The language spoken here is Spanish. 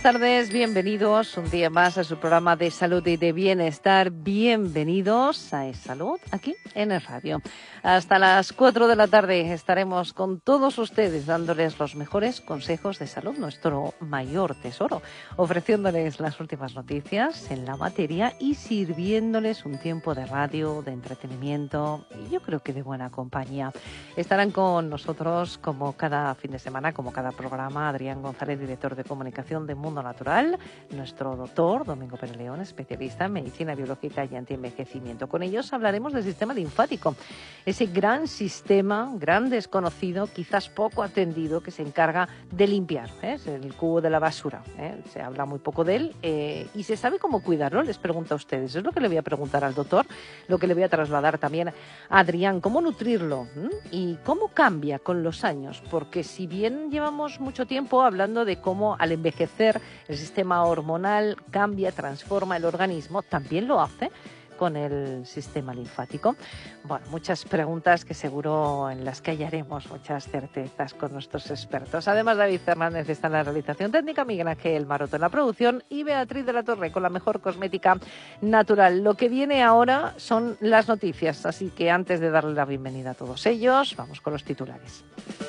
tardes, bienvenidos un día más a su programa de salud y de bienestar. Bienvenidos a Es Salud, aquí en el radio. Hasta las 4 de la tarde estaremos con todos ustedes dándoles los mejores consejos de salud, nuestro mayor tesoro, ofreciéndoles las últimas noticias en la materia y sirviéndoles un tiempo de radio, de entretenimiento y yo creo que de buena compañía. Estarán con nosotros como cada fin de semana, como cada programa, Adrián González, director de comunicación de Mundo Natural, nuestro doctor Domingo Pérez León, especialista en medicina biológica y antienvejecimiento. Con ellos hablaremos del sistema linfático, ese gran sistema, gran desconocido, quizás poco atendido, que se encarga de limpiar, es el cubo de la basura. Se habla muy poco de él y se sabe cómo cuidarlo, les pregunto a ustedes. Es lo que le voy a preguntar al doctor, lo que le voy a trasladar también a Adrián, cómo nutrirlo y cómo cambia con los años, porque si bien llevamos mucho tiempo hablando de cómo al envejecer el sistema hormonal cambia, transforma el organismo, también lo hace con el sistema linfático. Bueno, muchas preguntas que seguro en las que hallaremos muchas certezas con nuestros expertos. Además, David Fernández está en la realización técnica, Miguel Ángel Maroto en la producción y Beatriz de la Torre con la mejor cosmética natural. Lo que viene ahora son las noticias, así que antes de darle la bienvenida a todos ellos, vamos con los titulares.